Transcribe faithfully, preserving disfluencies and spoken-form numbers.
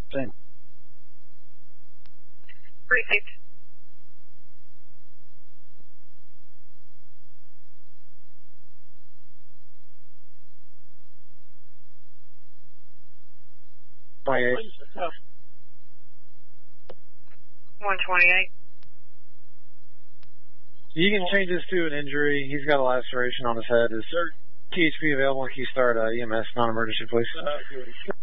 Same. Precinct. twenty-eight. one twenty-eight. You can change this to an injury. He's got a laceration on his head. Is T H P available? Can you start uh, E M S non-emergency, please?